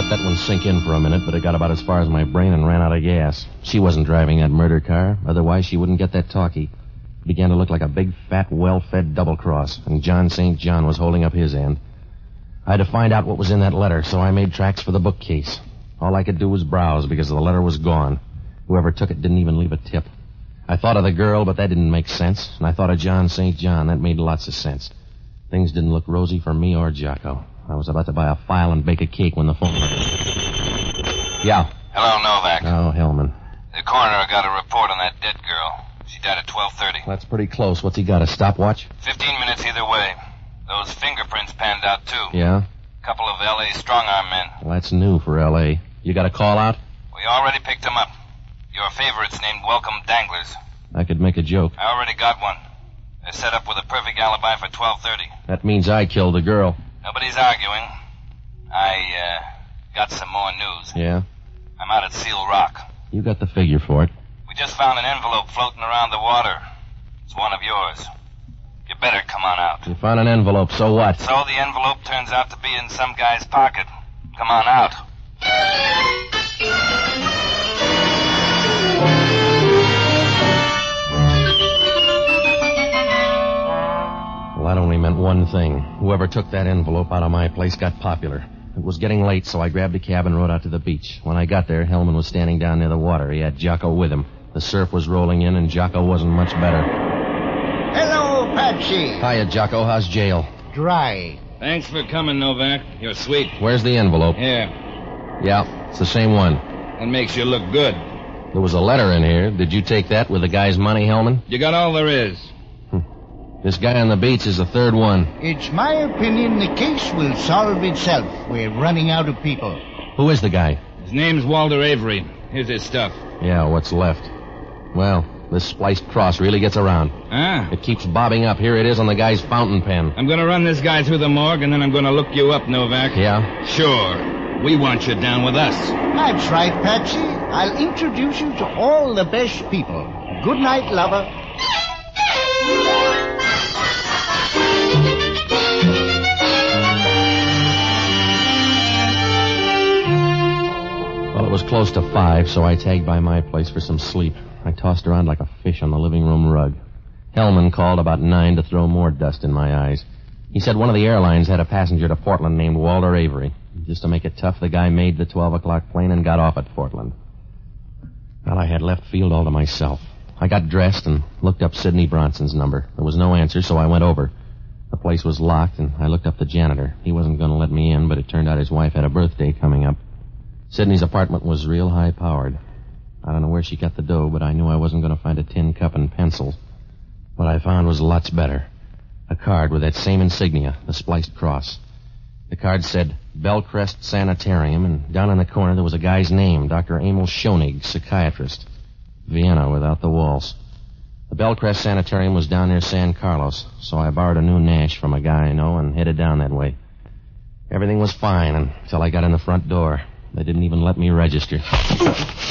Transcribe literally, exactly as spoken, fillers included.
that one sink in for a minute, but it got about as far as my brain and ran out of gas. She wasn't driving that murder car. Otherwise, she wouldn't get that talkie. It began to look like a big, fat, well-fed double-cross, and John Saint John was holding up his end. I had to find out what was in that letter, so I made tracks for the bookcase. All I could do was browse because the letter was gone. Whoever took it didn't even leave a tip. I thought of the girl, but that didn't make sense, and I thought of John Saint John. That made lots of sense. Things didn't look rosy for me or Jocko. I was about to buy a file and bake a cake when the phone rang. Yeah. Hello, Novak. Oh, Hellman. The coroner got a report on that dead girl. She died at twelve thirty. That's pretty close. What's he got, a stopwatch? Fifteen minutes either way. Those fingerprints panned out, too. Yeah? Couple of L A strong-arm men. Well, that's new for L A. You got a call out? We already picked them up. Your favorite's named Welcome Danglers. I could make a joke. I already got one. They're set up with a perfect alibi for twelve thirty. That means I killed the girl. Nobody's arguing. I, uh, got some more news. Yeah? I'm out at Seal Rock. You got the figure for it. We just found an envelope floating around the water. It's one of yours. You better come on out. You found an envelope, so what? So the envelope turns out to be in some guy's pocket. Come on out. Well, that only meant one thing. Whoever took that envelope out of my place got popular. It was getting late, so I grabbed a cab and rode out to the beach. When I got there, Hellman was standing down near the water. He had Jocko with him. The surf was rolling in, and Jocko wasn't much better. Hello, Patsy. Hiya, Jocko. How's jail? Dry. Thanks for coming, Novak. You're sweet. Where's the envelope? Here. Yeah, it's the same one. That makes you look good. There was a letter in here. Did you take that with the guy's money, Hellman? You got all there is. This guy on the beach is the third one. It's my opinion the case will solve itself. We're running out of people. Who is the guy? His name's Walter Avery. Here's his stuff. Yeah, what's left? Well, this spliced cross really gets around. Ah? It keeps bobbing up. Here it is on the guy's fountain pen. I'm gonna run this guy through the morgue, and then I'm gonna look you up, Novak. Yeah? Sure. We want you down with us. That's right, Patsy. I'll introduce you to all the best people. Good night, lover. Well, it was close to five, so I tagged by my place for some sleep. I tossed around like a fish on the living room rug. Hellman called about nine to throw more dust in my eyes. He said one of the airlines had a passenger to Portland named Walter Avery. Just to make it tough, the guy made the twelve o'clock plane and got off at Portland. Well, I had left field all to myself. I got dressed and looked up Sidney Bronson's number. There was no answer, so I went over. The place was locked, and I looked up the janitor. He wasn't going to let me in, but it turned out his wife had a birthday coming up. Sidney's apartment was real high-powered. I don't know where she got the dough, but I knew I wasn't going to find a tin cup and pencils. What I found was lots better. A card with that same insignia, the spliced cross. The card said Bellcrest Sanitarium, and down in the corner there was a guy's name, Doctor Emil Schoenig, psychiatrist. Vienna without the waltz. The Bellcrest Sanitarium was down near San Carlos, so I borrowed a new Nash from a guy I know and headed down that way. Everything was fine until I got in the front door. They didn't even let me register.